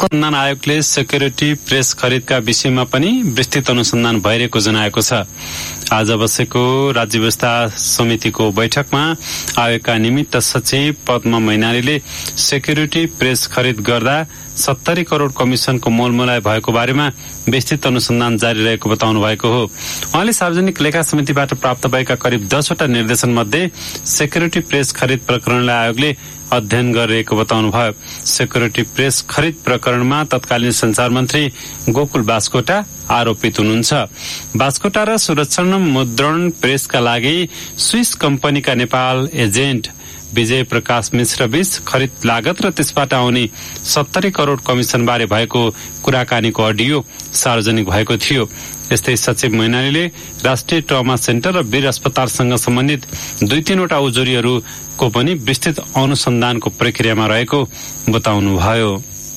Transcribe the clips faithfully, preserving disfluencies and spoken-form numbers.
अनुसन्धान आयोगले security press खरिदका विषयमा पनि विस्तृत अनुसन्धान भइरहेको जनाएको छ। आज बसेको राज्य व्यवस्था समितिको बैठकमा आयोगका निमित्त सचिव पद्म मैनालीले सेक्युरिटी प्रेस खरिद गर्दा सत्तरी करोड़ कमिशनको मोलमोलाई भएको बारेमा विस्तृत अनुसन्धान जारी रहेको बताउनु भएको हो। उहाँले सार्वजनिक लेखा समितिबाट प्राप्त भएका करिब दसवटा निर्देशन मध्ये सेक्युरिटी प्रेस खरिद प्रकरणलाई आयोगले अध्ययन गरिरहेको बताउनु भयो। सेक्युरिटी प्रेस खरिद प्रकरणमा तत्कालीन संचार मन्त्री गोकुल बास्कोटा आरोपित हुनुहुन्छ। बास्कोटा र सुरक्षण मुद्रण प्रेसका लागि स्विस कम्पनीका नेपाल एजेन्ट विजय प्रकाश मिश्र बीच खरिद लागत र त्यसबाट आउने सत्तरी करोड़ कमिशन बारे भएको कुराकानीको अडियो सार्वजनिक भएको थियो। यस्तै सचिव मैनालीले राष्ट्रिय ट्रमा सेन्टर र वीर अस्पतालसँग सम्बन्धित दुई तीनवटा उजुरीहरूको पनि विस्तृत अनुसन्धानको प्रक्रियामा रहेको बताउनुभयो।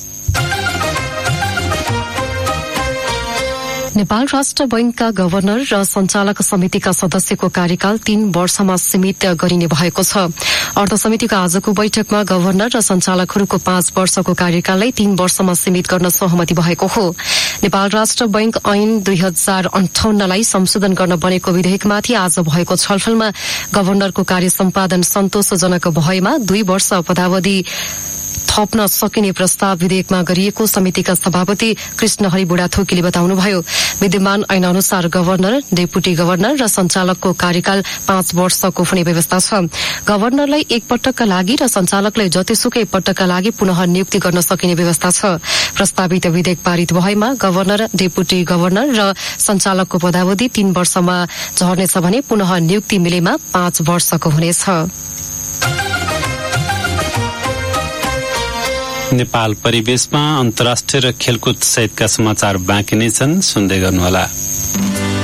नेपाल राष्ट्र बैंकका गभर्नर र सञ्चालक समितिका सदस्यको कार्यकाल तीन वर्षमा सीमित गरिने भएको छ। अर्थ समितिको आजको बैठकमा गभर्नर र सञ्चालकहरूको पाँच वर्षको कार्यकाललाई तीन वर्षमा सीमित गर्न सहमति भएको हो। नेपाल राष्ट्र बैंक ऐन दुई हजार अन्ठाउन्नलाई संशोधन गर्न बनेको विधेयकमाथि आज भएको छलफलमा गभर्नरको कार्य सम्पादन सन्तोषजनक भएमा दुई वर्ष पदावधि थप्न सकिने प्रस्ताव विधेयकमा गरिएको समितिका सभापति कृष्णहरि बुढाथोकीले बताउनुभयो। विद्यमान ऐन अनुसार गभर्नर, डेपुटी गभर्नर र सञ्चालकको कार्यकाल पाँच वर्षको हुने व्यवस्था छ। गभर्नरलाई एक पटकका लागि र सञ्चालकलाई जतिसुकै पटकका लागि पुनः नियुक्ति गर्न सकिने व्यवस्था छ। प्रस्तावित विधेयक पारित भएमा गभर्नर, डेपुटी गभर्नर र सञ्चालकको पदावधि तीन वर्षमा झर्नेछ भने पुनः नियुक्ति मिलेमा पाँच वर्षको हुनेछ। नेपाल परिवेशमा अन्तर्राष्ट्रिय र खेलकुद सहितका समाचार बाँकी नै छन्, सुन्दै गर्नुहोला।